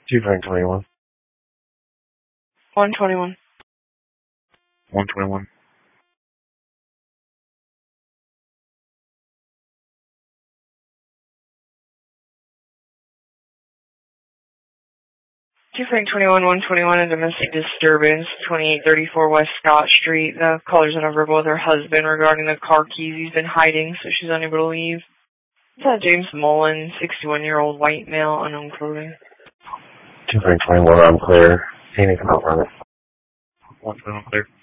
221. 121. 121. Frank 21, 121, a domestic disturbance, 2834 West Scott Street. The caller's unavailable with her husband regarding the car keys he's been hiding, so she's unable to leave. James Mullen, 61-year-old white male, unknown clothing. 221, I'm clear. Anything come out from it? 121 clear.